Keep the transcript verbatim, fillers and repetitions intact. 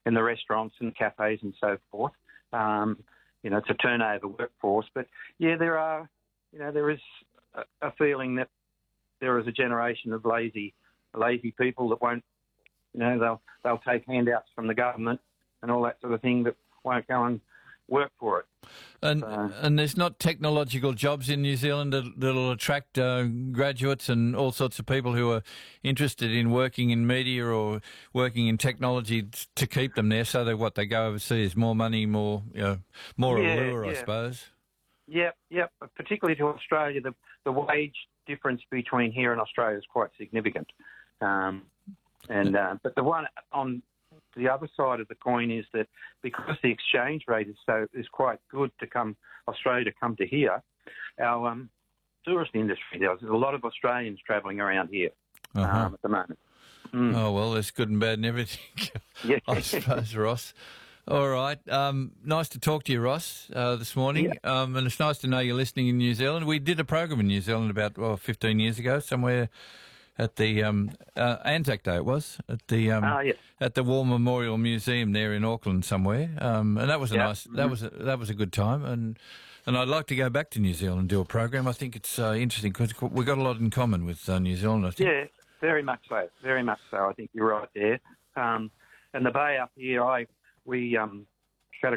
in the restaurants and cafes and so forth. Um, you know, it's a turnover workforce. But, yeah, there are, you know, there is a, a feeling that there is a generation of lazy lazy people that won't, you know, they'll they'll take handouts from the government and all that sort of thing, that won't go and work for it. And So, and there's not technological jobs in New Zealand that, that'll attract uh, graduates and all sorts of people who are interested in working in media or working in technology t- to keep them there, so that what they go overseas, more money, more you know, more Yeah, allure, I yeah. suppose. Yep, yep. Particularly to Australia, the, the wage difference between here and Australia is quite significant. Um, and uh, but the one on the other side of the coin is that because the exchange rate is so is quite good to come Australia to come to here, our um, tourist industry does. There's a lot of Australians travelling around here Uh-huh. um, at the moment. Mm. Oh, well, there's good and bad and everything, Yeah. I suppose, Ross. All right. Um, nice to talk to you, Ross, uh, this morning. Yeah. Um, and it's nice to know you're listening in New Zealand. We did a program in New Zealand about, well, fifteen years ago, somewhere at the um, uh, Anzac Day it was, at the um, Ah, yes. at the War Memorial Museum there in Auckland somewhere. Um, and that was a Yeah. nice, that was a, that was a good time. And and I'd like to go back to New Zealand and do a program. I think it's uh, interesting because we've got a lot in common with uh, New Zealand, I think. Yeah, very much so. Very much so. I think you're right there. Um, and the bay up here, I we um,